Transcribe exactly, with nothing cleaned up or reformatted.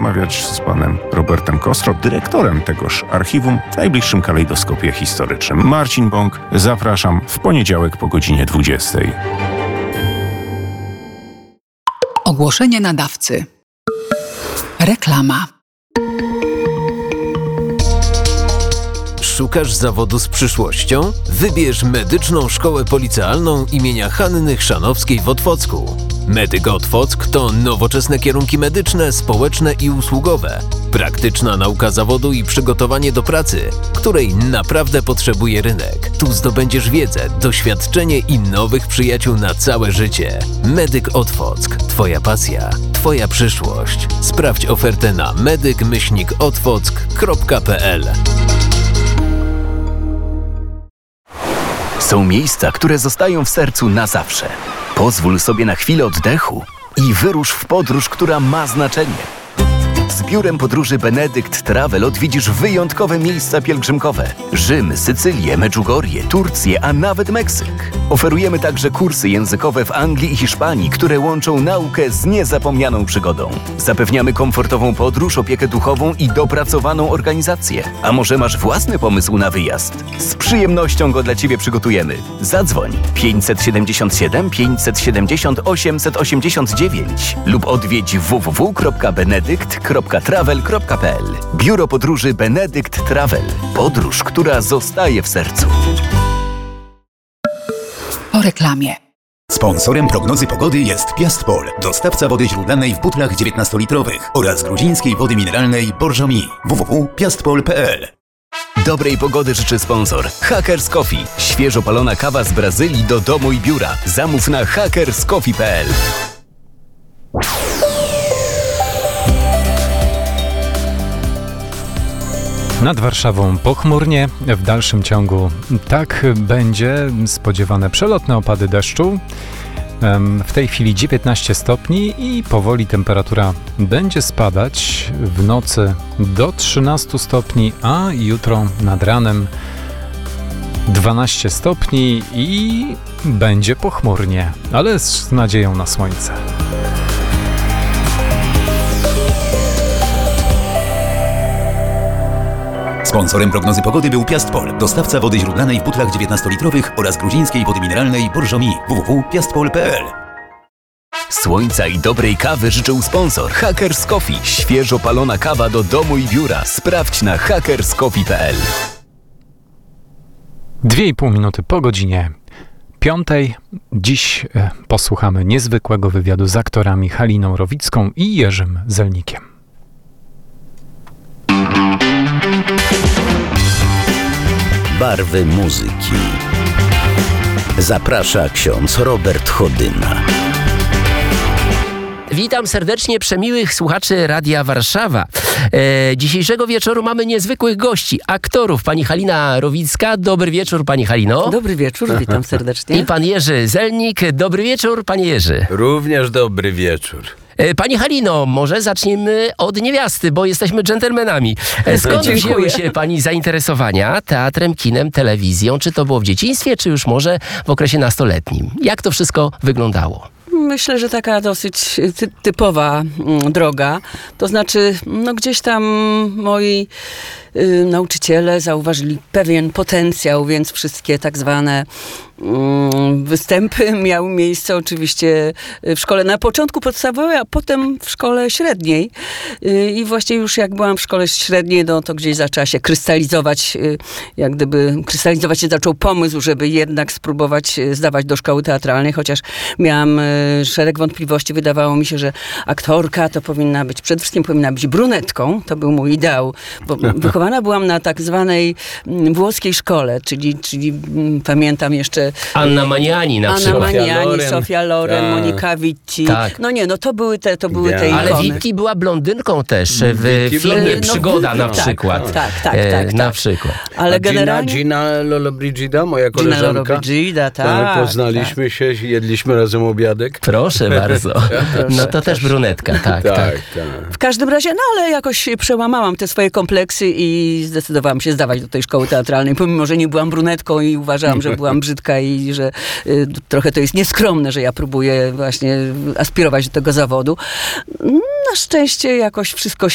porozmawiać z panem Robertem Kostro, dyrektorem tegoż archiwum w najbliższym kalejdoskopie historycznym. Marcin Bąk, zapraszam w poniedziałek po godzinie dwudziestej. Ogłoszenie nadawcy. Reklama. Szukasz zawodu z przyszłością? Wybierz Medyczną Szkołę Policealną imienia Hanny Chrzanowskiej w Otwocku. Medyk Otwock to nowoczesne kierunki medyczne, społeczne i usługowe. Praktyczna nauka zawodu i przygotowanie do pracy, której naprawdę potrzebuje rynek. Tu zdobędziesz wiedzę, doświadczenie i nowych przyjaciół na całe życie. Medyk Otwock. Twoja pasja, Twoja przyszłość. Sprawdź ofertę na medyk myślnik otwock kropka p l. Są miejsca, które zostają w sercu na zawsze. Pozwól sobie na chwilę oddechu i wyrusz w podróż, która ma znaczenie. Z biurem podróży Benedykt Travel odwiedzisz wyjątkowe miejsca pielgrzymkowe. Rzym, Sycylię, Medjugorje, Turcję, a nawet Meksyk. Oferujemy także kursy językowe w Anglii i Hiszpanii, które łączą naukę z niezapomnianą przygodą. Zapewniamy komfortową podróż, opiekę duchową i dopracowaną organizację. A może masz własny pomysł na wyjazd? Z przyjemnością go dla Ciebie przygotujemy. Zadzwoń pięćset siedemdziesiąt siedem pięćset siedemdziesiąt osiemset osiemdziesiąt dziewięć lub odwiedź w w w kropka benedykt kropka travel kropka p l. Biuro podróży Benedykt Travel. Podróż, która zostaje w sercu. Po reklamie. Sponsorem prognozy pogody jest Piastpol, dostawca wody źródlanej w butlach dziewiętnastolitrowych oraz gruzińskiej wody mineralnej Borżomi. w w w kropka piastpol kropka p l. Dobrej pogody życzy sponsor Hackers Coffee. Świeżo palona kawa z Brazylii do domu i biura. Zamów na hackers coffee kropka p l. Nad Warszawą pochmurnie, w dalszym ciągu tak będzie, spodziewane przelotne opady deszczu. W tej chwili dziewiętnaście stopni i powoli temperatura będzie spadać w nocy do trzynastu stopni, a jutro nad ranem dwanaście stopni i będzie pochmurnie, ale z nadzieją na słońce. Sponsorem prognozy pogody był Piastpol, dostawca wody źródlanej w butlach dziewiętnastolitrowych oraz gruzińskiej wody mineralnej Borżomi. w w w kropka piastpol kropka p l. Słońca i dobrej kawy życzył sponsor Hackers Coffee. Świeżo palona kawa do domu i biura. Sprawdź na hackers coffee kropka p l. Dwie i pół minuty po godzinie piątej. Dziś e, posłuchamy niezwykłego wywiadu z aktorami Haliną Rowicką i Jerzym Zelnikiem. Barwy muzyki. Zaprasza ksiądz Robert Chodyna. Witam serdecznie przemiłych słuchaczy Radia Warszawa. E, dzisiejszego wieczoru mamy niezwykłych gości, aktorów. Pani Halina Rowicka. Dobry wieczór, pani Halino. Dobry wieczór, witam serdecznie. I pan Jerzy Zelnik. Dobry wieczór, panie Jerzy. Również dobry wieczór. Pani Halino, może zaczniemy od niewiasty, bo jesteśmy dżentelmenami. Skąd wzięły się pani zainteresowania teatrem, kinem, telewizją? Czy to było w dzieciństwie, czy już może w okresie nastoletnim? Jak to wszystko wyglądało? Myślę, że taka dosyć ty- typowa mm, droga. To znaczy, no gdzieś tam moi y, nauczyciele zauważyli pewien potencjał, więc wszystkie tak zwane mm, występy miały miejsce oczywiście w szkole na początku podstawowej, a potem w szkole średniej. Y, I właśnie już jak byłam w szkole średniej, no, to gdzieś zaczęła się krystalizować, y, jak gdyby krystalizować się zaczął pomysł, żeby jednak spróbować zdawać do szkoły teatralnej, chociaż miałam y, szereg wątpliwości. Wydawało mi się, że aktorka to powinna być, przede wszystkim powinna być brunetką. To był mój ideał, bo wychowana byłam na tak zwanej mm, włoskiej szkole, czyli, czyli mm, pamiętam jeszcze... Anna Maniani na Anna przykład. Maniani, Sofia Loren, Monika Vitti. Tak. No nie, no to były te, to były te Ale ikony. Vitti była blondynką też w Vitti filmie blondynką. Przygoda No, na tak, przykład. tak, tak, E, tak, Na tak. przykład. Ale A Gina, generalnie... Gina Lollobrigida, moja Gina koleżanka. Lollobrigida, To my tak. poznaliśmy się, jedliśmy razem obiadek. Proszę bardzo. No to też brunetka, tak, tak. Tak, tak. W każdym razie, no ale jakoś przełamałam te swoje kompleksy i zdecydowałam się zdawać do tej szkoły teatralnej, pomimo że nie byłam brunetką i uważałam, że byłam brzydka i że y, trochę to jest nieskromne, że ja próbuję właśnie aspirować do tego zawodu. Na szczęście jakoś wszystko